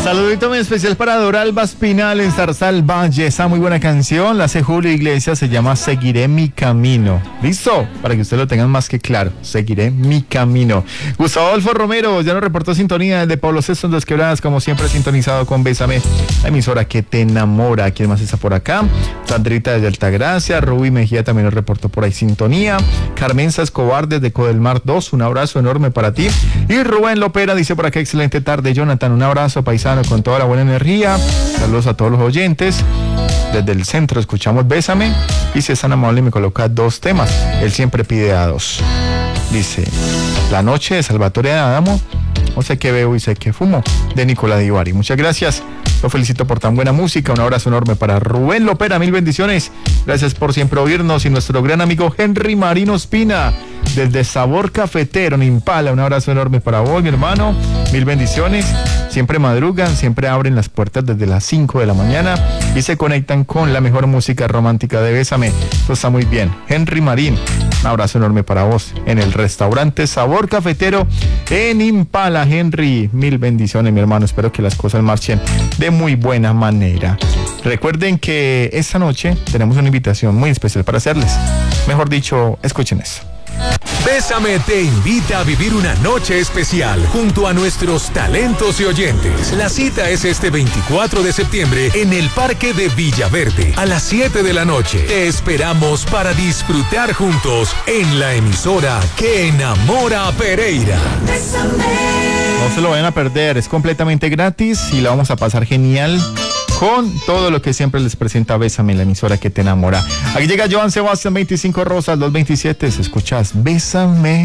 Saludito muy especial para Doralba Espinal en Zarzal Valle. Esa muy buena canción la hace Julio Iglesias, se llama Seguiré mi camino. ¿Listo? Para que ustedes lo tengan más que claro. Seguiré mi camino. Gustavo Adolfo Romero ya nos reportó sintonía desde Pablo VI en Dos Quebradas, como siempre sintonizado con Bésame, la emisora que te enamora. ¿Quién más está por acá? Sandrita desde Altagracia, Rubí Mejía también nos reportó por ahí sintonía. Carmenza Escobar desde Codelmar 2, un abrazo enorme para ti. Y Rubén Lopera dice por acá, excelente tarde, Jonathan, un abrazo paisano con toda la buena energía. Saludos a todos los oyentes. Desde el centro escuchamos Bésame y si es tan amable me coloca 2 temas. Él siempre pide a 2. Dice, La noche de Salvatore Adamo, o Sé que veo y sé que fumo, de Nicola Di Bari. Muchas gracias, lo felicito por tan buena música. Un abrazo enorme para Rubén Lopera, 1000 bendiciones. Gracias por siempre oírnos. Y nuestro gran amigo Henry Marino Espina, desde Sabor Cafetero en Impala, un abrazo enorme para vos, mi hermano. 1000 bendiciones. Siempre madrugan, siempre abren las puertas desde las 5 de la mañana y se conectan con la mejor música romántica de Bésame. Esto está muy bien. Henry Marín, un abrazo enorme para vos en el restaurante Sabor Cafetero en Impala. Henry, 1000 bendiciones, mi hermano. Espero que las cosas marchen de muy buena manera. Recuerden que esta noche tenemos una invitación muy especial para hacerles. Mejor dicho, escuchen eso. Bésame te invita a vivir una noche especial junto a nuestros talentos y oyentes. La cita es este 24 de septiembre en el Parque de Villaverde a las 7 de la noche. Te esperamos para disfrutar juntos en la emisora que enamora a Pereira. No se lo vayan a perder, es completamente gratis y la vamos a pasar genial con todo lo que siempre les presenta Bésame, la emisora que te enamora. Aquí llega Joan Sebastián, 25 Rosas, 227. Escuchas Bésame.